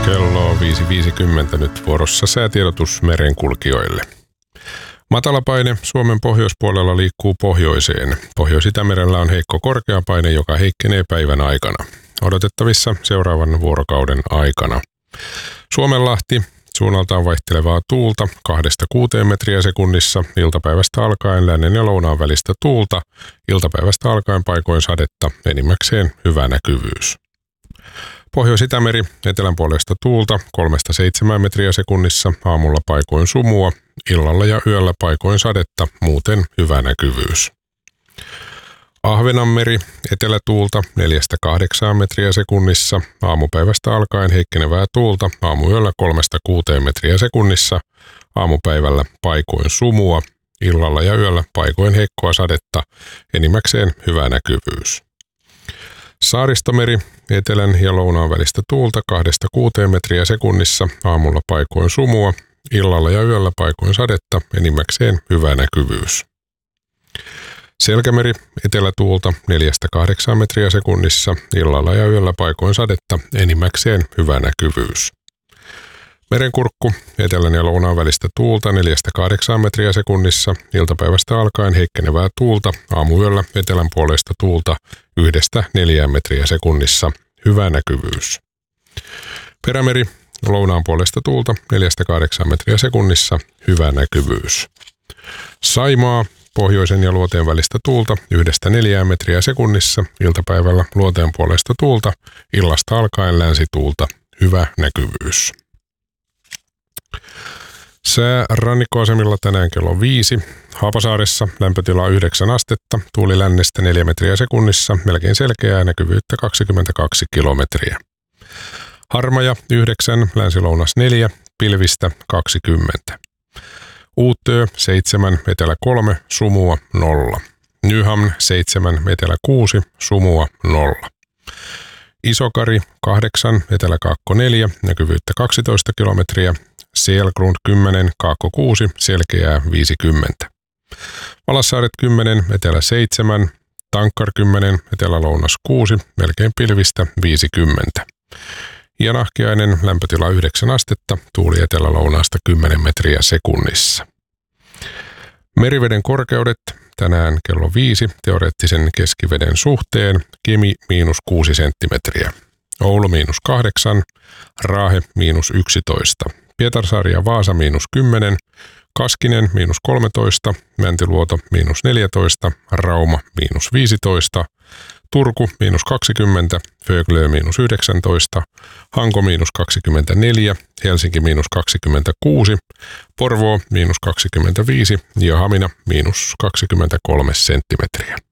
Kello on 5.50 nyt vuorossa säätiedotus merenkulkijoille. Matalapaine Suomen pohjoispuolella liikkuu pohjoiseen. Pohjois-Itämerellä on heikko korkeapaine, joka heikkenee päivän aikana. Odotettavissa seuraavan vuorokauden aikana. Suomenlahti, suunnaltaan vaihtelevaa tuulta 2-6 metriä sekunnissa, iltapäivästä alkaen lännen ja lounaan välistä tuulta, iltapäivästä alkaen paikoin sadetta, enimmäkseen hyvä näkyvyys. Pohjois-Itämeri, etelän puolesta tuulta 3-7 metriä sekunnissa, aamulla paikoin sumua, illalla ja yöllä paikoin sadetta, muuten hyvä näkyvyys. Ahvenanmeri, etelätuulta 4-8 metriä sekunnissa, aamupäivästä alkaen heikkenevää tuulta, aamuyöllä 3-6 metriä sekunnissa, aamupäivällä paikoin sumua, illalla ja yöllä paikoin heikkoa sadetta, enimmäkseen hyvä näkyvyys. Saaristomeri, etelän ja lounaan välistä tuulta 2-6 metriä sekunnissa, aamulla paikoin sumua, illalla ja yöllä paikoin sadetta, enimmäkseen hyvä näkyvyys. Selkämeri, etelätuulta 4-8 metriä sekunnissa, illalla ja yöllä paikoin sadetta, enimmäkseen hyvä näkyvyys. Merenkurkku, etelän ja lounaan välistä tuulta 4-8 metriä sekunnissa, iltapäivästä alkaen heikkenevää tuulta, aamuyöllä etelän puolesta tuulta 1-4 metriä sekunnissa, hyvä näkyvyys. Perämeri, lounaan puolesta tuulta 4-8 metriä sekunnissa, hyvä näkyvyys. Saimaa, pohjoisen ja luoteen välistä tuulta 1-4 metriä sekunnissa, iltapäivällä luoteen puolesta tuulta, illasta alkaen länsituulta, hyvä näkyvyys. Sää rannikkoasemilla tänään kello 5. Haapasaaressa lämpötila 9 astetta, tuuli lännestä 4 metriä sekunnissa, melkein selkeää, näkyvyyttä 22 kilometriä. Harmaja 9, länsi-lounas 4, pilvistä 20. Uuttöö 7, etelä 3, sumua 0. Nyhamn 7, etelä 6, sumua 0. Isokari 8, etelä kaakko 4, näkyvyyttä 12 kilometriä. Selgrund 10, kaakko 6, selkeää 50. Valassaaret 10, etelä 7, Tankkar 10, etelä-lounas 6, melkein pilvistä 50. Nahkiainen lämpötila 9 astetta, tuuli etelä-lounaasta 10 metriä sekunnissa. Meriveden korkeudet tänään kello 5 teoreettisen keskiveden suhteen, Kemi -6 senttimetriä, Oulu -8, Raahe -11. Pietarsaari ja Vaasa -10, Kaskinen -13, Mäntyluoto -14, Rauma -15, Turku -20, Föglö -19, Hanko -24, Helsinki -26, Porvoo -25 ja Hamina -23 senttimetriä.